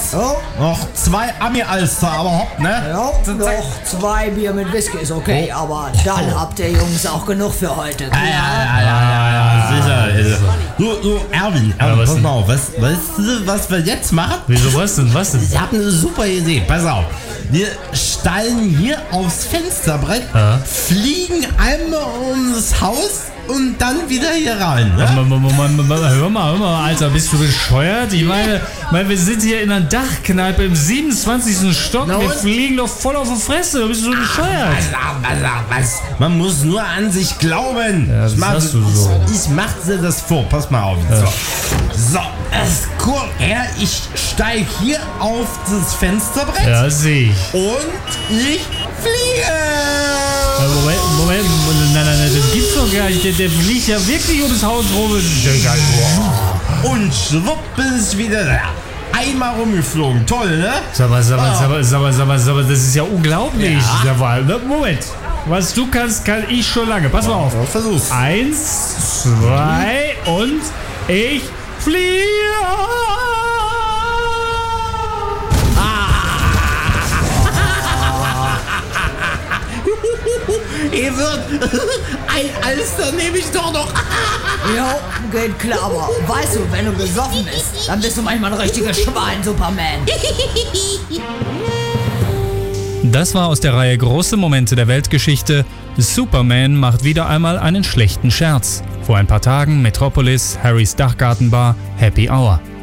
Oh. Noch 2 Ami-Alster, aber hopp, ne? Ja, noch 2 Bier mit Whisky ist okay, aber dann habt ihr Jungs auch genug für heute. Klar? Ja, sicher. Du, Erwin, was pass denn? mal auf, weißt du, was wir jetzt machen? Wieso, was denn? Ich habe eine super Idee, pass auf. Wir steigen hier aufs Fensterbrett, Ja. fliegen einmal ums Haus und dann wieder hier rein. Ne? Hör mal, Alter, bist du bescheuert? Ich meine, wir sind hier in einer Dachkneipe im 27. Stock. Na Wir und? fliegen doch voll auf die Fresse. Bist du bescheuert? Was? Man muss nur an sich glauben. Ja, das hast du so. Ich mach dir das vor. Pass mal auf. So, cool. Ja, ich steige hier auf das Fensterbrett Ja, sehe ich. und ich fliege. Moment, nein, das gibt's doch gar nicht. Der fliegt ja wirklich ums Haus rum. Und schwupp ist wieder da. Einmal rumgeflogen. Toll, ne? Sag mal, das ist ja unglaublich. Ja. Moment. Was du kannst, kann ich schon lange. Pass mal auf. Versuch's. 1, 2 und ich fliehe. Ihr wird ein Alster nehme ich doch noch. Jo, geht klar, aber weißt du, wenn du besoffen bist, dann bist du manchmal ein richtiges Schwein, Superman. Das war aus der Reihe Große Momente der Weltgeschichte. Superman macht wieder einmal einen schlechten Scherz. Vor ein paar Tagen Metropolis, Harrys Dachgartenbar, Happy Hour.